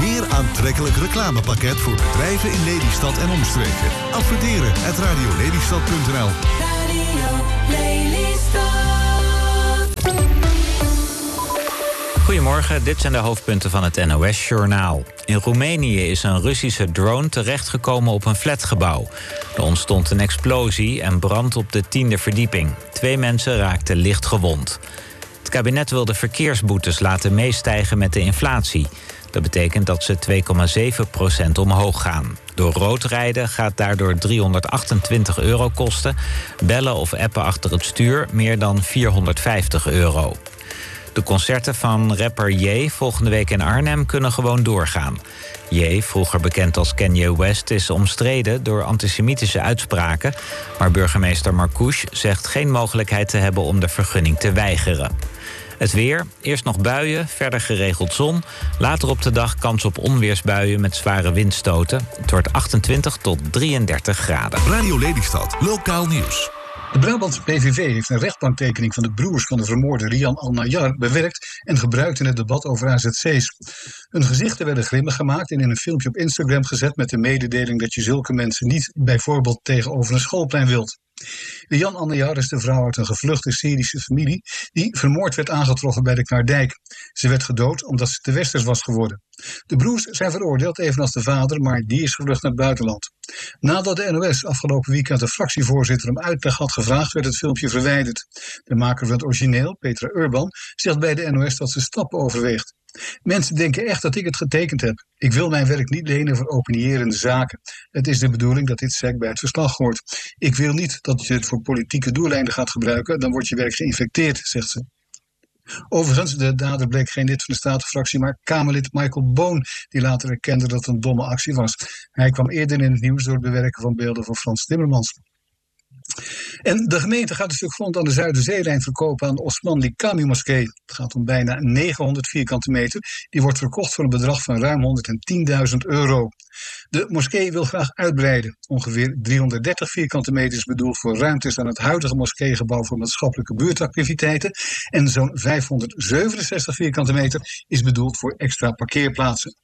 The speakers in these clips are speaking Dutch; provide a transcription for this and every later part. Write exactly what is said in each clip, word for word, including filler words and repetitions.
zeer aantrekkelijk reclamepakket voor bedrijven in Lelystad en omstreken. Adverteren at radio lelystad punt n l. Radio Lelystad. Goedemorgen, dit zijn de hoofdpunten van het N O S-journaal. In Roemenië is een Russische drone terechtgekomen op een flatgebouw. Er ontstond een explosie en brand op de tiende verdieping. Twee mensen raakten licht gewond. Het kabinet wil de verkeersboetes laten meestijgen met de inflatie. Dat betekent dat ze twee komma zeven procent omhoog gaan. Door rood rijden gaat daardoor driehonderdachtentwintig euro kosten. Bellen of appen achter het stuur meer dan vierhonderdvijftig euro. De concerten van rapper Ye volgende week in Arnhem kunnen gewoon doorgaan. Ye, vroeger bekend als Kanye West, is omstreden door antisemitische uitspraken. Maar burgemeester Marcouch zegt geen mogelijkheid te hebben om de vergunning te weigeren. Het weer, eerst nog buien, verder geregeld zon. Later op de dag kans op onweersbuien met zware windstoten. Het wordt achtentwintig tot drieëndertig graden. Radio Lelystad, lokaal nieuws. De Brabantse P V V heeft een rechtbanktekening van de broers van de vermoorde Rian Al-Nayar bewerkt en gebruikt in het debat over A Z C's. Hun gezichten werden grimmig gemaakt en in een filmpje op Instagram gezet met de mededeling dat je zulke mensen niet bijvoorbeeld tegenover een schoolplein wilt. Rian Al-Nayar is de vrouw uit een gevluchte Syrische familie die vermoord werd aangetroffen bij de Knaardijk. Ze werd gedood omdat ze te westers was geworden. De broers zijn veroordeeld, evenals de vader, maar die is gevlucht naar het buitenland. Nadat de N O S afgelopen weekend de fractievoorzitter om uitleg had gevraagd, werd het filmpje verwijderd. De maker van het origineel, Petra Urban, zegt bij de N O S dat ze stappen overweegt. Mensen denken echt dat ik het getekend heb. Ik wil mijn werk niet lenen voor opinierende zaken. Het is de bedoeling dat dit sec bij het verslag hoort. Ik wil niet dat je het voor politieke doeleinden gaat gebruiken, dan wordt je werk geïnfecteerd, zegt ze. Overigens, de dader bleek geen lid van de Statenfractie, maar Kamerlid Michael Boon, die later erkende dat het een domme actie was. Hij kwam eerder in het nieuws door het bewerken van beelden van Frans Timmermans. En de gemeente gaat een stuk grond aan de Zuiderzeelijn verkopen aan de Osmanli Cami moskee. Het gaat om bijna negenhonderd vierkante meter. Die wordt verkocht voor een bedrag van ruim honderdtienduizend euro. De moskee wil graag uitbreiden. Ongeveer driehonderddertig vierkante meter is bedoeld voor ruimtes aan het huidige moskeegebouw voor maatschappelijke buurtactiviteiten. En zo'n vijfhonderdzevenenzestig vierkante meter is bedoeld voor extra parkeerplaatsen.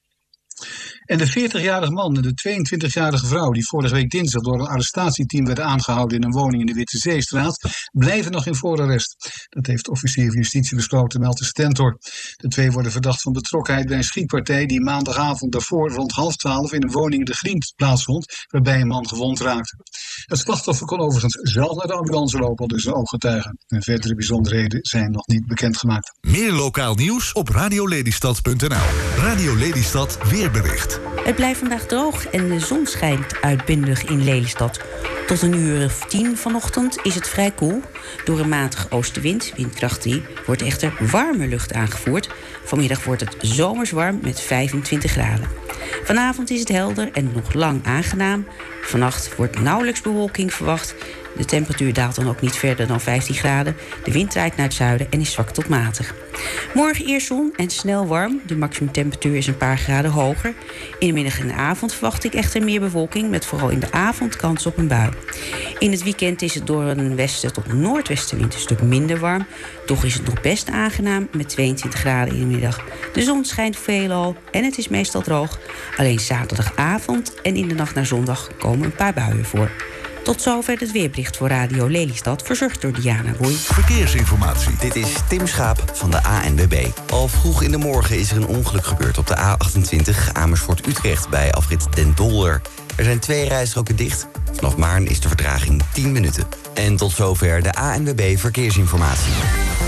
En de veertigjarige man en de tweeëntwintigjarige vrouw die vorige week dinsdag door een arrestatieteam werden aangehouden in een woning in de Witte Zeestraat, blijven nog in voorarrest. Dat heeft de officier van justitie besloten, meldt de Stentor. De twee worden verdacht van betrokkenheid bij een schietpartij die maandagavond daarvoor rond half twaalf in een woning in de Grient plaatsvond, waarbij een man gewond raakte. Het slachtoffer kon overigens zelf naar de ambulance lopen, dus een ooggetuige. En verdere bijzonderheden zijn nog niet bekendgemaakt. Meer lokaal nieuws op radio lelystad punt n l. Radio Lelystad weerbericht. Het blijft vandaag droog en de zon schijnt uitbundig in Lelystad. Tot een uur of tien vanochtend is het vrij koel. Door een matige oostenwind, windkracht drie, wordt echter warme lucht aangevoerd. Vanmiddag wordt het zomers warm met vijfentwintig graden. Vanavond is het helder en nog lang aangenaam. Vannacht wordt nauwelijks bewolking verwacht. De temperatuur daalt dan ook niet verder dan vijftien graden. De wind draait naar het zuiden en is zwak tot matig. Morgen eerst zon en snel warm. De maximumtemperatuur is een paar graden hoger. In de middag en de avond verwacht ik echter meer bewolking, met vooral in de avond kans op een bui. In het weekend is het door een westen tot noordwestenwind een stuk minder warm. Toch is het nog best aangenaam met tweeëntwintig graden in de middag. De zon schijnt veelal en het is meestal droog. Alleen zaterdagavond en in de nacht naar zondag komen een paar buien voor. Tot zover het weerbericht voor Radio Lelystad, verzorgd door Diana Boei. Verkeersinformatie. Dit is Tim Schaap van de A N W B. Al vroeg in de morgen is er een ongeluk gebeurd op de A achtentwintig Amersfoort-Utrecht bij afrit Den Dolder. Er zijn twee rijstroken dicht. Vanaf Maarn is de vertraging tien minuten. En tot zover de A N W B Verkeersinformatie.